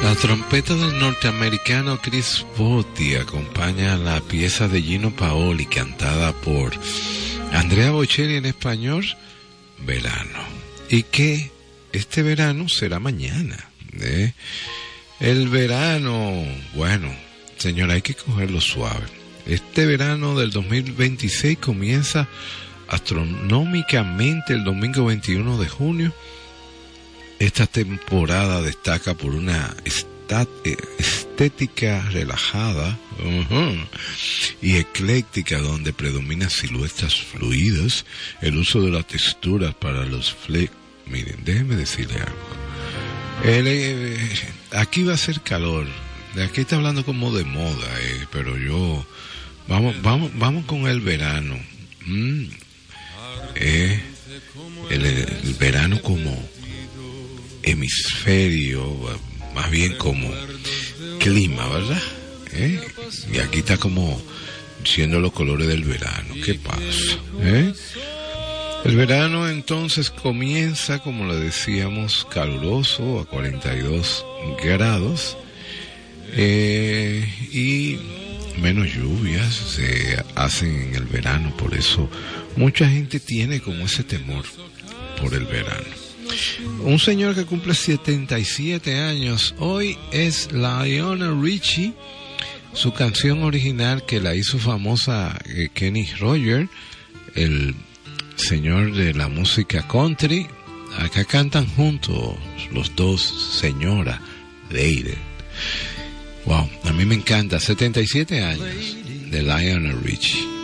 La trompeta del norteamericano Chris Botti acompaña la pieza de Gino Paoli cantada por Andrea Bocelli en español, Verano. Y que este verano será mañana. El verano, bueno, señora, hay que cogerlo suave. Este verano del 2026 comienza astronómicamente el domingo 21 de junio. Esta temporada destaca por una estética relajada y ecléctica, donde predominan siluetas fluidas, el uso de las texturas para los Miren, déjeme decirle algo. Aquí va a ser calor. Aquí está hablando como de moda, pero yo... Vamos con el verano. El verano como hemisferio, más bien como clima, ¿verdad? Y aquí está como siendo los colores del verano. ¿Qué pasa? El verano entonces comienza, como le decíamos, caluroso a 42 grados y menos lluvias se hacen en el verano. Por eso mucha gente tiene como ese temor por el verano. Un señor que cumple 77 años hoy es Lionel Richie. Su canción original, que la hizo famosa Kenny Rogers, el señor de la música country. Acá cantan juntos los dos, señora Lady. Wow, a mí me encanta. 77 años de Lionel Richie.